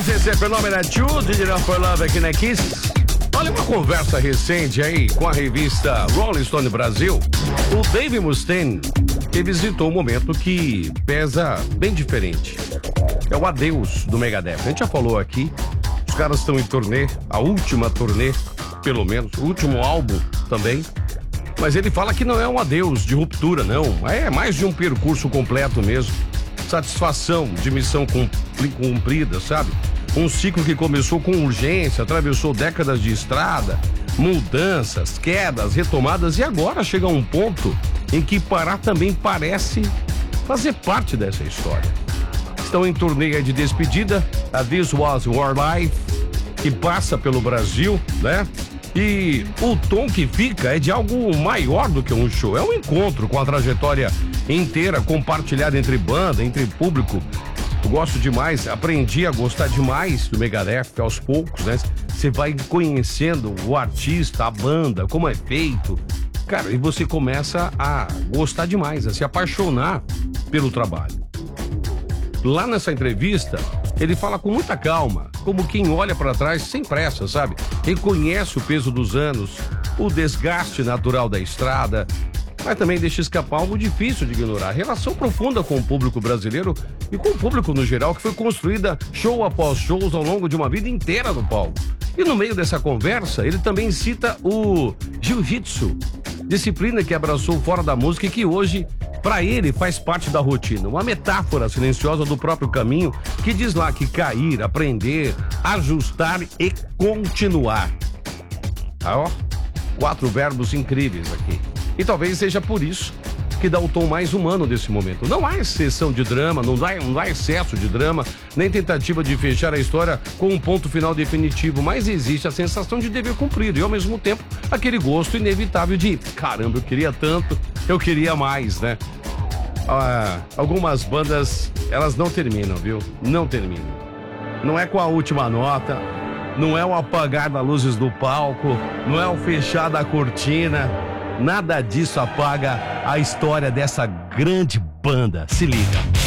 demais, esse é Fenômeno 2, Did It All For Love aqui na Kiss. Olha, uma conversa recente aí com a revista Rolling Stone Brasil. O Dave Mustaine revisitou um momento que pesa bem diferente. É o adeus do Megadeth. A gente já falou aqui, os caras estão em turnê, a última turnê, pelo menos, o último álbum também. Mas ele fala que não é um adeus de ruptura, não. É mais de um percurso completo mesmo. Satisfação de missão cumprida, sabe? Um ciclo que começou com urgência, atravessou décadas de estrada, mudanças, quedas, retomadas e agora chega a um ponto em que parar também parece fazer parte dessa história. Estão em turnê de despedida, a This Was Your Life, que passa pelo Brasil, né? E o tom que fica é de algo maior do que um show, é um encontro com a trajetória inteira compartilhada entre banda, entre público. Eu gosto demais, aprendi a gostar demais do Megadeth aos poucos, né? Você vai conhecendo o artista, a banda, como é feito. Cara, e você começa a gostar demais, a se apaixonar pelo trabalho. Lá nessa entrevista, ele fala com muita calma, como quem olha para trás sem pressa, sabe? Reconhece o peso dos anos, o desgaste natural da estrada, mas também deixa escapar algo difícil de ignorar. A relação profunda com o público brasileiro e com o público no geral, que foi construída show após shows ao longo de uma vida inteira no palco. E no meio dessa conversa, ele também cita o jiu-jitsu, disciplina que abraçou fora da música e que hoje, para ele, faz parte da rotina. Uma metáfora silenciosa do próprio caminho que diz lá que cair, aprender, ajustar e continuar. Ah, ó, 4 verbos incríveis aqui. E talvez seja por isso que dá o tom mais humano desse momento. Não há exceção de drama, não há excesso de drama, nem tentativa de fechar a história com um ponto final definitivo, mas existe a sensação de dever cumprido e, ao mesmo tempo, aquele gosto inevitável de caramba, eu queria tanto, eu queria mais, né? Algumas bandas, elas não terminam, viu? Não terminam. Não é com a última nota, não é o apagar das luzes do palco, não é o fechar da cortina. Nada disso apaga a história dessa grande banda. Se liga.